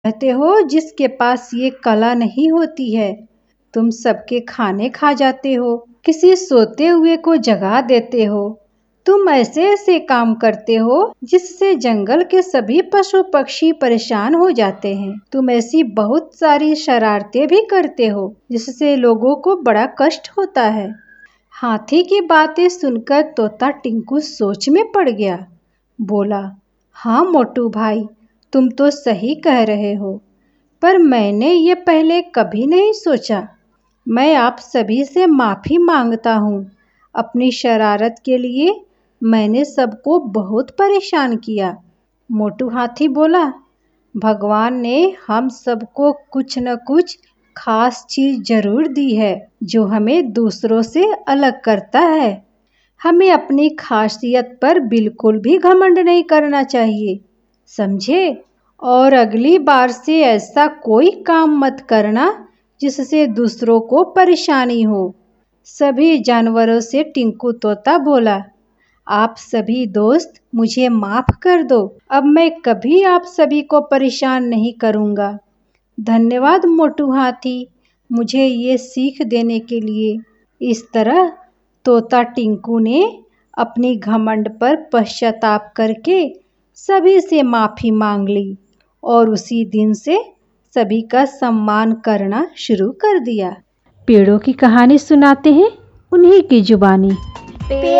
कहते हो जिसके पास ये कला नहीं होती है। तुम सबके खाने खा जाते हो, किसी सोते हुए को जगा देते हो। तुम ऐसे ऐसे काम करते हो जिससे जंगल के सभी पशु पक्षी परेशान हो जाते हैं। तुम ऐसी बहुत सारी शरारतें भी करते हो जिससे लोगों को बड़ा कष्ट होता है। हाथी की बातें सुनकर तोता टिंकू सोच में पड़ गया। बोला, हाँ मोटू भाई, तुम तो सही कह रहे हो, पर मैंने ये पहले कभी नहीं सोचा। मैं आप सभी से माफ़ी मांगता हूँ। अपनी शरारत के लिए मैंने सबको बहुत परेशान किया। मोटू हाथी बोला, भगवान ने हम सबको कुछ न कुछ खास चीज जरूर दी है जो हमें दूसरों से अलग करता है। हमें अपनी खासियत पर बिल्कुल भी घमंड नहीं करना चाहिए, समझे? और अगली बार से ऐसा कोई काम मत करना जिससे दूसरों को परेशानी हो। सभी जानवरों से टिंकू तोता बोला, आप सभी दोस्त मुझे माफ कर दो। अब मैं कभी आप सभी को परेशान नहीं करूँगा। धन्यवाद मोटू हाथी, मुझे ये सीख देने के लिए। इस तरह तोता टिंकू ने अपनी घमंड पर पश्चाताप करके सभी से माफ़ी मांग ली और उसी दिन से सभी का सम्मान करना शुरू कर दिया। पेड़ों की कहानी सुनाते हैं उन्हीं की जुबानी।